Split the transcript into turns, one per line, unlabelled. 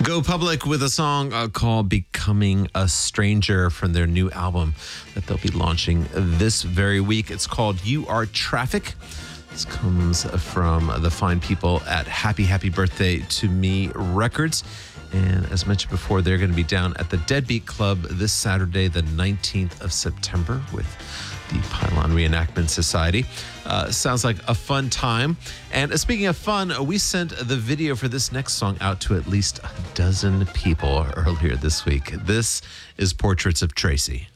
Go Public with a song called Becoming a Stranger from their new album that they'll be launching this very week. It's called You Are Traffic. This comes from the fine people at Happy Birthday to Me Records. And as mentioned before, they're going to be down at the Deadbeat Club this Saturday, the 19th of September with the Pylon Reenactment Society. Sounds like a fun time. And speaking of fun, we sent the video for this next song out to at least a dozen people earlier this week. This is Portraits of Tracy.